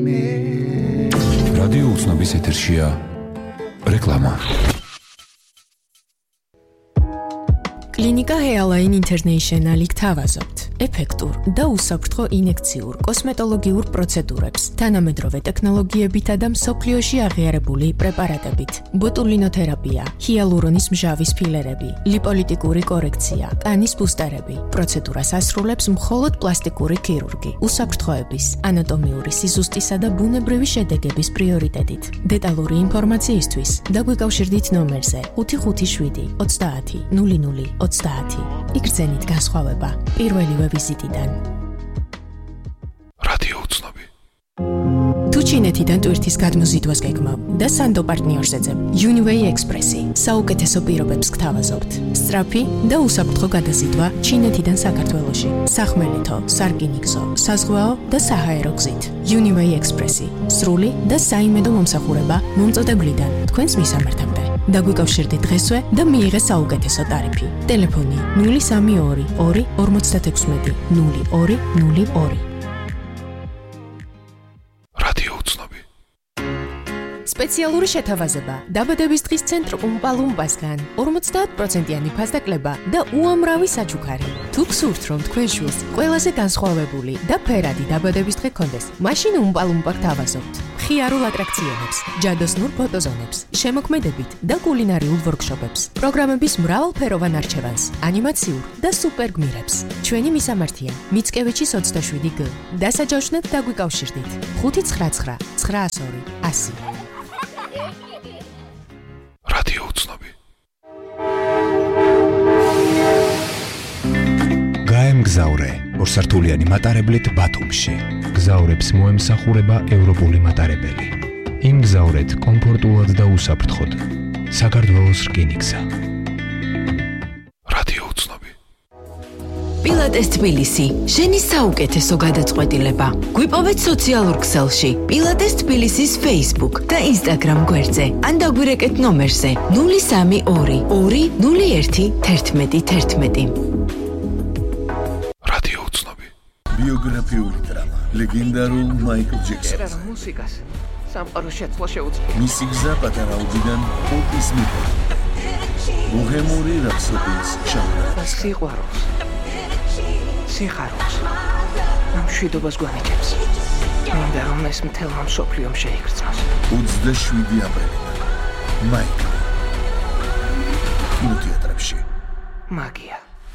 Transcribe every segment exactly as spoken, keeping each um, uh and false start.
რადიო უცნობის ეთერშია რეკლამა. კლინიკა Hairline International-ი გთავაზობთ ეფექტურ და უსაფრთხო ინექციურ კოსმეტოლოგიურ პროცედურებს, თანამედროვე ტექნოლოგიებითა და მსოფლიოში აღიარებული პრეპარატებით. ბოტულინოთერაპია, ჰიალურონის მჟავის ფილერები, ლიპოლიტიკური კორექცია, კანის ბუსტერები. პროცედურას ასრულებს მხოლოდ პლასტიკური ქირურგი, უსაფრთხოების, ანატომიური სიზუსტისა და ბუნებრივი შედეგების პრიორიტეტით. დეტალური ინფორმაციისთვის დაგვიკავშირდით ნომერზე ხუთი ხუთი შვიდი ოცდაათი ნული ნული ოცდაათი. იგრძენით განსხვავება პირველივე ვიზიტიდან. რადიო უცნობი. თუ ჩინეთიდან ტვირთის გადმოზიდვას გეგმავ და სანდო პარტნიორს ეძებ, Uniway Express-ი საუკეთესო პირობებს გთავაზობთ. სწრაფი და უსაფრთხო გადაზიდვა ჩინეთიდან საქართველოში. სახმელეთო, სარკინიგზო, საზღვაო და საჰაერო გზით. Uniway Express-ი სრული და საიმედო მომსახურება მომწოდებლიდან თქვენს მისამართამდე. დაგვიკავშირდით დღესვე და მიიღეთ საუკეთესო ტარიფი. ტელეფონი ნული სამი ორი ორი ორმოცდათექვსმეტი ნული ორი ნული ორი. რადიო უცნობი. სპეციალური შეთავაზება დაბადების დღის ცენტრ უმპალუმპასგან ორმოცდაათ პროცენტიანი ფასდაკლება და უამრავი საჩუქარი. თუ გსურთ რომ თქვენ შვილს ყველაზე განსხვავებული და ფერადი დაბადების დღე გქონდეს, მაშინ უმპალუმპა გთავაზობთ. მხიარულ ატრაქციონებს, ჯადოსნურ ფოტოზონებს, შემოქმედებით და კულინარიულ ვორქშოპებს, პროგრამების მრავალფეროვან არჩევანს, ანიმაციურ და სუპერ გმირებს. ჩვენი მისამართია მიცკევიჩის ოცდაშვიდი გ. დასაჯავშნად დაგვიკავშირდით ხუთი ცხრა ცხრა ცხრაას ორი ასი. რადიო უცნობი. გაემგზავრე ორსართულიანი მატარებლით ბათუმში. გზავრებს მოემსახურება ევროპული მატარებელი. იმგზავრეთ კომფორტულად და უსაფრთხოდ. საქართველოს რკინიგზა. რადიო უცნობი. პილატეს თბილისი, შენი საუკეთესო გადაწყვეტილება. გვიპოვეთ სოციალურ ქსელში, პილატეს თბილისის Facebook და Instagram გვერდზე, ან დაგვირეკეთ ნომერზე ნული სამი ორი ორი ნული ერთი თერთმეტი თერთმეტი. რადიო უცნობი. ბიოგრაფიული დრამა, ლეგენდარულ მაიკლ ჯექსონს. მუსიკას სამყაროს შეცვლა შეუძლია. მისი გზა პატარაობიდან პოპის მიყოლ. ბოჰემური რაფსოდიის ჟანრი. სიყვარულს, სიხარულს, მშვიდობას გვანიჭებს. მინდა რომ ეს მთელმა მსოფლიომ შეიგრძნოს. ოცდაშვიდი აპრილიდან მაიკლ კინოთეატრებში. მაგია.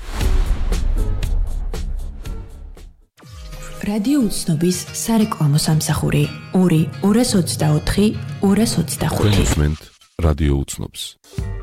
რადიო უცნობის სარეკლამო სამსახური ორი ორას ოცდაოთხი ორას ოცდახუთი. თქვენ უსმენთ რადიო უცნობს.